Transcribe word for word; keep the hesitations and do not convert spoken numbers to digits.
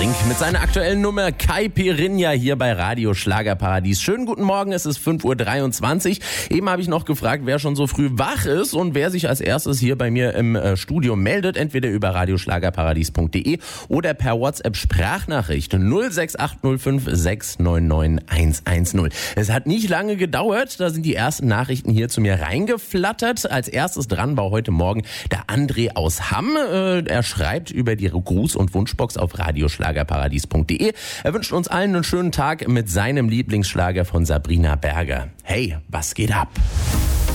Brink mit seiner aktuellen Nummer Caipirinha hier bei Radio Schlagerparadies. Schönen guten Morgen, es ist fünf Uhr dreiundzwanzig. Eben habe ich noch gefragt, wer schon so früh wach ist und wer sich als erstes hier bei mir im äh, Studio meldet, entweder über radioschlagerparadies punkt de oder per WhatsApp Sprachnachricht null sechs acht null fünf sechs neun neun eins eins null. Es hat nicht lange gedauert, da sind die ersten Nachrichten hier zu mir reingeflattert. Als erstes dran war heute Morgen der André aus Hamm. Äh, er schreibt über die Gruß- und Wunschbox auf radioschlagerparadies punkt de. Er wünscht uns allen einen schönen Tag mit seinem Lieblingsschlager von Sabrina Berger. Hey, was geht ab?